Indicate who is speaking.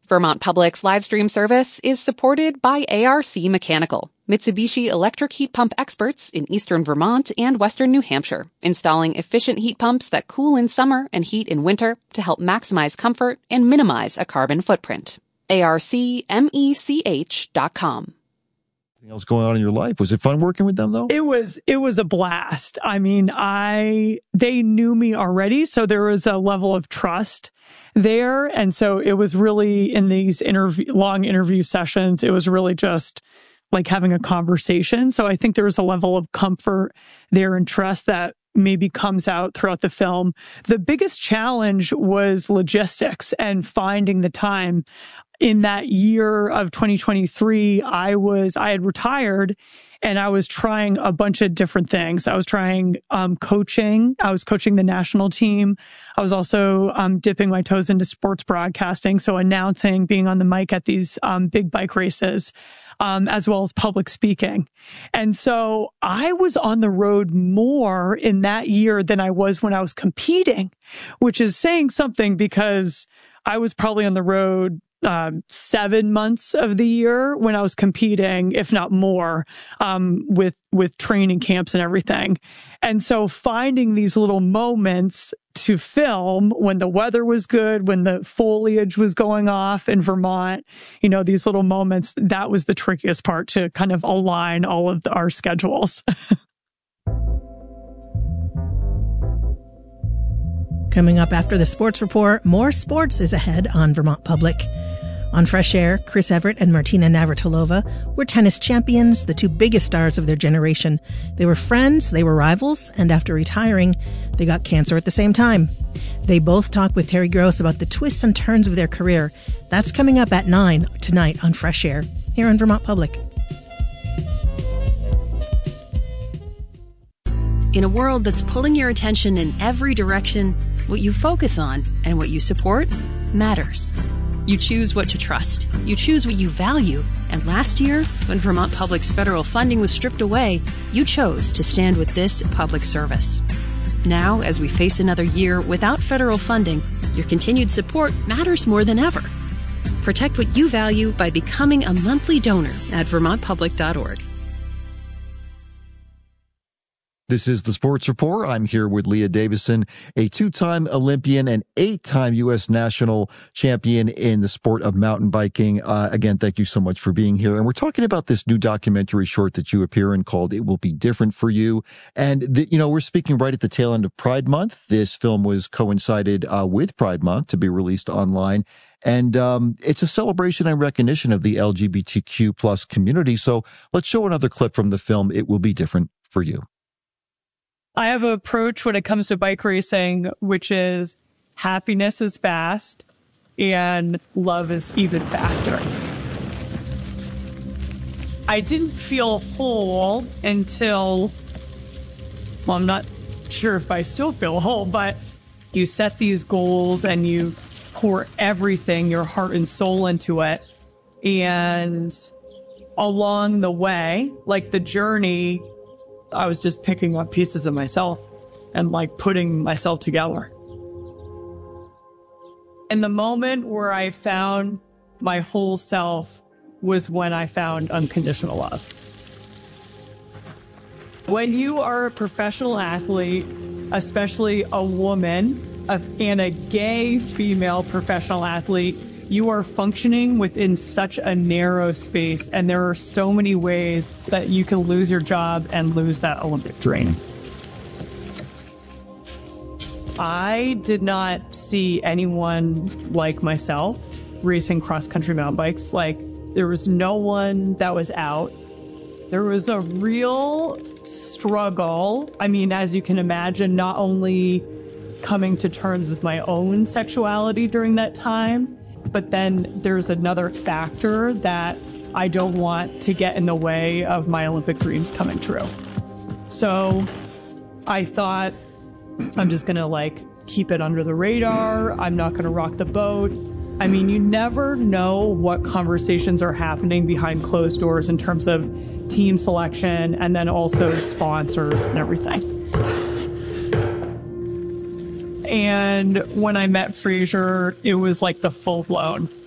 Speaker 1: Vermont Public's live stream service is supported by ARC Mechanical, Mitsubishi electric heat pump experts in eastern Vermont and western New Hampshire, installing efficient heat pumps that cool in summer and heat in winter to help maximize comfort and minimize a carbon footprint. ARCMECH.com.
Speaker 2: Anything else going on in your life? Was it fun working with them, though?
Speaker 3: It was a blast. I mean, they knew me already, so there was a level of trust there. And so it was really, in these long interview sessions, it was really just like having a conversation. So I think there was a level of comfort there and trust that maybe comes out throughout the film. The biggest challenge was logistics and finding the time. In that year of 2023, I had retired and I was trying a bunch of different things. I was trying coaching. I was coaching the national team. I was also dipping my toes into sports broadcasting, so announcing, being on the mic at these big bike races, as well as public speaking. And so I was on the road more in that year than I was when I was competing, which is saying something because I was probably on the road 7 months of the year when I was competing, if not more, with training camps and everything. And so finding these little moments to film when the weather was good, when the foliage was going off in Vermont, these little moments, that was the trickiest part, to kind of align all of our schedules.
Speaker 4: Coming up after the sports report, more sports is ahead on Vermont Public. On Fresh Air, Chris Everett and Martina Navratilova were tennis champions, the two biggest stars of their generation. They were friends, they were rivals, and after retiring, they got cancer at the same time. They both talk with Terry Gross about the twists and turns of their career. That's coming up at 9 tonight on Fresh Air, here on Vermont Public.
Speaker 5: In a world that's pulling your attention in every direction, what you focus on and what you support matters. You choose what to trust. You choose what you value. And last year, when Vermont Public's federal funding was stripped away, you chose to stand with this public service. Now, as we face another year without federal funding, your continued support matters more than ever. Protect what you value by becoming a monthly donor at vermontpublic.org.
Speaker 2: This is the Sports Report. I'm here with Leah Davison, a two-time Olympian and 8-time U.S. national champion in the sport of mountain biking. Again, thank you so much for being here. And we're talking about this new documentary short that you appear in called It Will Be Different for You. And, we're speaking right at the tail end of Pride Month. This film was coincided with Pride Month to be released online. And it's a celebration and recognition of the LGBTQ plus community. So let's show another clip from the film It Will Be Different for You.
Speaker 3: I have an approach when it comes to bike racing, which is happiness is fast and love is even faster. I didn't feel whole until, I'm not sure if I still feel whole, but you set these goals and you pour everything, your heart and soul into it. And along the way, like the journey, I was just picking up pieces of myself and putting myself together. And the moment where I found my whole self was when I found unconditional love. When you are a professional athlete, especially a woman and a gay female professional athlete, you are functioning within such a narrow space, and there are so many ways that you can lose your job and lose that Olympic dream. I did not see anyone like myself racing cross-country mountain bikes. There was no one that was out. There was a real struggle. I mean, as you can imagine, not only coming to terms with my own sexuality during that time, but then there's another factor that I don't want to get in the way of my Olympic dreams coming true. So I thought, I'm just going to keep it under the radar. I'm not going to rock the boat. I mean, you never know what conversations are happening behind closed doors in terms of team selection and then also sponsors and everything. And when I met Fraser, it was the full blown.